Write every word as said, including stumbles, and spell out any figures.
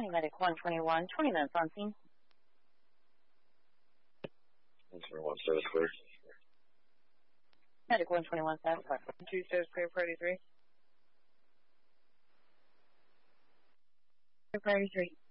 County Medic one twenty-one, twenty minutes on scene. one twenty-one, status clear. Medic one twenty-one, status clear. Two, status clear, priority three. Priority three.